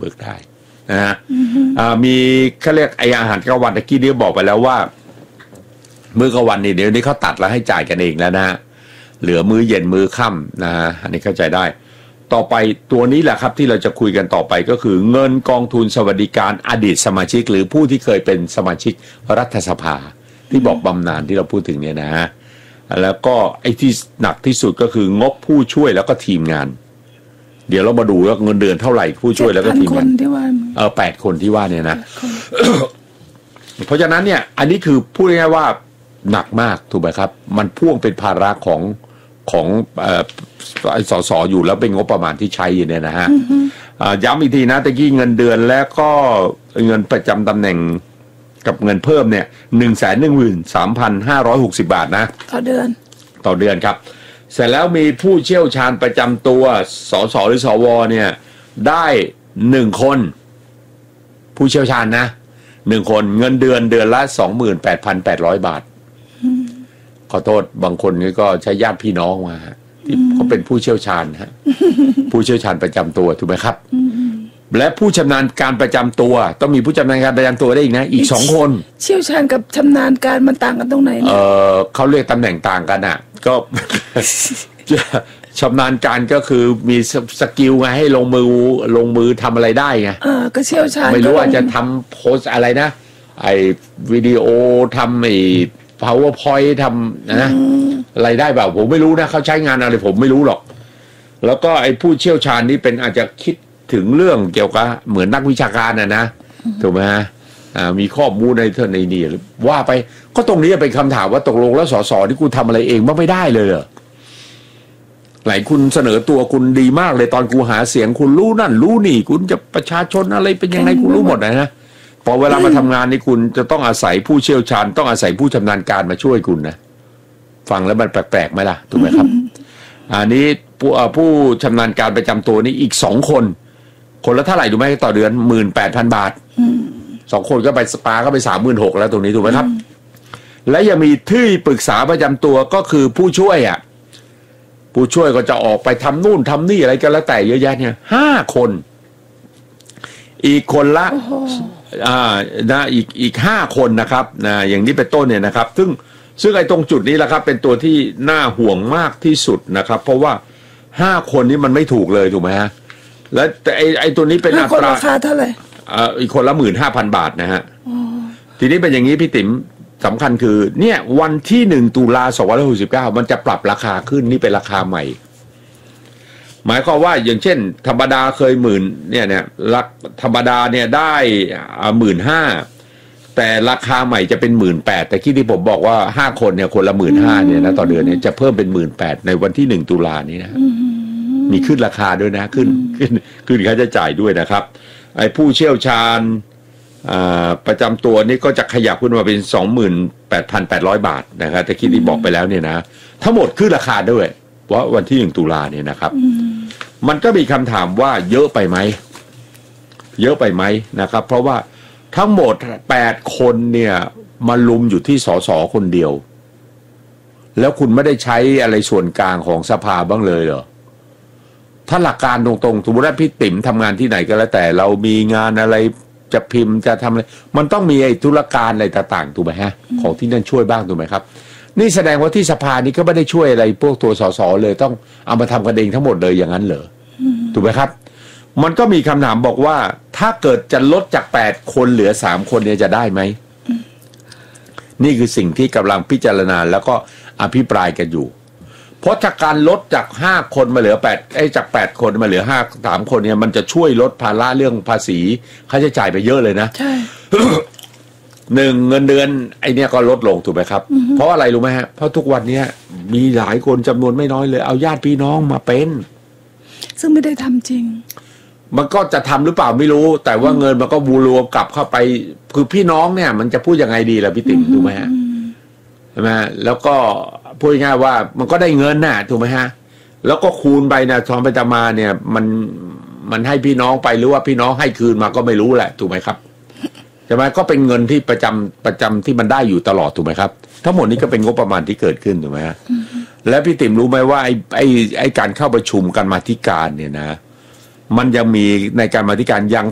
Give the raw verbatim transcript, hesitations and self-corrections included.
บิกได้นะฮะมีเขาเรียกไออาหารกลางวันตะกี้นี้บอกไปแล้วว่ามื้อกลางวันนี่เดี๋ยวนี้เขาตัดแล้วให้จ่ายกันเองแล้วนะเหลือมื้อเย็นมื้อค่ำนะฮะอันนี้เข้าใจได้ต่อไปตัวนี้แหละครับที่เราจะคุยกันต่อไปก็คือเงินกองทุนสวัสดิการอดีตสมาชิกหรือผู้ที่เคยเป็นสมาชิกรัฐสภาที่บอกบำนาญที่เราพูดถึงเนี่ยนะฮะแล้วก็ไอ้ที่หนักที่สุดก็คืองบผู้ช่วยแล้วก็ทีมงานเดี๋ยวเรามาดูว่าเงินเดือนเท่าไหร่ผู้ช่วยแล้วก็ทีมงานเออแปดคนที่ว่าเนี่ยนะเพราะฉะนั้นเนี่ยอันนี้คือพูดง่ายๆว่าหนักมากถูกไหมครับมันพ่วงเป็นภาระของของเอ่อสสอยู่แล้วเป็นงบประมาณที่ใช้อยู่เนี่ยนะฮะย้ำอีกทีนะตะกี้เงินเดือนและก็เงินประจำตำแหน่งกับเงินเพิ่มเนี่ยหนึ่งแสนหนึ่งหมื่นสามพันห้าร้อยหกสิบบาทนะต่อเดือนต่อเดือนครับเสร็จแล้วมีผู้เชี่ยวชาญประจำตัวสสหรือสวเนี่ยได้หนึ่งคนผู้เชี่ยวชาญนะหนึ่งคนเงินเดือนเดือนละสองหมื่นแปดพันแปดร้อยบาทขอโทษบางคนนี่ก็ใช้ญาติพี่น้องมาที่เขาเป็นผู้เชี่ยวชาญฮะผู้เชี่ยวชาญประจำตัวถูกไหมครับและผู้ชำนาญการประจำตัวต้องมีผู้ชำนาญการประจำตัวได้อีกนะอีกสองคนเชี่ยวชาญกับชำนาญการมันต่างกันตรงไหนเนี่ยเออเขาเรียกตำแหน่งต่างกันอ่ะก็ ชำนาญการก็คือมีสกิลไงให้ลงมือลงมือทำอะไรได้ไงเออก็เชี่ยวชาญไม่รู้ว่าจะทำโพสอะไรนะไอวิดีโอทำไอ powerpoint ทำนะอะไรได้แบบผมไม่รู้นะเขาใช้งานอะไรผมไม่รู้หรอกแล้วก็ไอผู้เชี่ยวชาญนี้เป็นอาจจะคิดถึงเรื่องเกี่ยวกับเหมือนนักวิชาการนะนะถูกไหมฮะมีข้อมูลในเท่าในนี้ว่าไปก็ตรงนี้เป็นคำถามว่าตกลงแล้วสสที่กูทำอะไรเองบ้างไม่ได้เลยเหรอหลายคุณเสนอตัวคุณดีมากเลยตอนกูหาเสียงคุณรู้นั่นรู้นี่คุณจะประชาชนอะไรเป็นยังไงคุณรู้หมดนะพอเวลามาทำงานนี่คุณจะต้องอาศัยผู้เชี่ยวชาญต้องอาศัยผู้ชำนาญการมาช่วยคุณนะฟังแล้วมันแปลกๆไหมล่ะถูกไหมครับอันนี้ผู้ผู้ชำนาญการประจำตัวนี้อีกสองคนคนละเท่าไหร่ดูไหมต่อเดือนหมื่นแปดพันบาทสองคนก็ไปสปาก็ไปสามหมื่นหกแล้วตรงนี้ถูกไหมครับและยังมีที่ปรึกษาประจำตัวก็คือผู้ช่วยอ่ะผู้ช่วยก็จะออกไปทำนู่นทำนี่อะไรก็แล้วแต่เยอะแยะเนี่ยห้าคนอีกคนละอ่านะอีกอีกห้าคนนะครับนะอย่างนี้เป็นต้นเนี่ยนะครับซึ่งซึ่งไอ้ตรงจุดนี้แหละครับเป็นตัวที่น่าห่วงมากที่สุดนะครับเพราะว่าห้าคนนี้มันไม่ถูกเลยถูกไหมฮะแล้วแต่ไอ้ไอ้ตัวนี้เป็นอัตราราคาเท่าไหร่อ่าอีกคนละหมื่นห้าพันบาทนะฮะทีนี้เป็นอย่างนี้พี่ติ๋มสำคัญคือเนี่ยวันที่หนึ่งตุลาสองพันห้าร้อยหกสิบเก้ามันจะปรับราคาขึ้นนี่เป็นราคาใหม่หมายความว่าอย่างเช่นธรรมดาเคยหมื่นเนี่ยเนี่ยรักธรรมดาเนี่ยได้หมื่นห้าแต่ราคาใหม่จะเป็นหมื่นแปดแต่ที่ที่ผมบอกว่าห้าคนเนี่ยคนละหมื่นห้าเนี่ยนะต่อเดือนเนี่ยจะเพิ่มเป็นหมื่นแปดในวันที่หนึ่งตุลานี้นะมีขึ้นราคาด้วยนะขึ้นขึ้นขึ้นค่าใช้จ่ายด้วยนะครับไอ้ผู้เชี่ยวชาญประจำตัวนี้ก็จะขยับขึ้นมาเป็น สองหมื่นแปดพันแปดร้อย บาทนะครับแต่คิดที่บอกไปแล้วเนี่ยนะทั้งหมดขึ้นราคาด้วยเพราะวันที่หนึ่งตุลาเนี่ยนะครับมันก็มีคำถามว่าเยอะไปไหมเยอะไปไหมนะครับเพราะว่าทั้งหมดแปดคนเนี่ยมาลุมอยู่ที่สสคนเดียวแล้วคุณไม่ได้ใช้อะไรส่วนกลางของสภาบ้างเลยเหรอถ้าหลักการตรงๆสมมติว่าพี่ติ๋มทำงานที่ไหนก็แล้วแต่เรามีงานอะไรจะพิมพ์จะทำอะไรมันต้องมีไอ้ธุรการอะไรต่างๆถูกไหมฮะของที่นั่นช่วยบ้างถูกไหมครับนี่แสดงว่าที่สภานี้ก็ไม่ได้ช่วยอะไรพวกตัวสสเลยต้องเอามาทำกันเองทั้งหมดเลยอย่างนั้นเหรอถูกไหมครับมันก็มีคำถามบอกว่าถ้าเกิดจะลดจากแปดคนเหลือสามคนเนี่ยจะได้ไหมนี่คือสิ่งที่กำลังพิจารณาแล้วก็อภิปรายกันอยู่เพราะจากการลดจากห้าคนมาเหลือแปดไอ้จากแปดคนมาเหลือห้าสามคนเนี่ยมันจะช่วยลดภาระเรื่องภาษีค่าใช้จ่ายไปเยอะเลยนะใช่หนึ่งเงินเดือนไอ้นี่ก็ลดลงถูกไหมครับเพราะอะไรรู้ไหมฮะเพราะทุกวันนี้มีหลายคนจำนวนไม่น้อยเลยเอาญาติพี่น้องมาเป็นซึ่งไม่ได้ทำจริงมันก็จะทำหรือเปล่าไม่รู้แต่ว่าเงินมันก็บูรวมกลับเข้าไปคือพี่น้องเนี่ยมันจะพูดยังไงดีล่ะพี่ติ๋มถูกไหมฮะใช่ไหมแล้วก็พูดง่ายว่ามันก็ได้เงินน่ะถูกไหมฮะแล้วก็คูณไปนะทอนไปตามาเนี่ยมันมันให้พี่น้องไปหรือว่าพี่น้องให้คืนมาก็ไม่รู้แหละถูกไหมครับใช่ไหมก็เป็นเงินที่ประจำประจำที่มันได้อยู่ตลอดถูกไหมครับทั้งหมดนี้ก็เป็นงบประมาณที่เกิดขึ้นถูกไหมฮะและพี่ติ๋มรู้ไหมว่าไอ้ไอ้ไอ้การเข้าประชุมกันมาธิการเนี่ยนะมันยังมีในการมาธิการยัง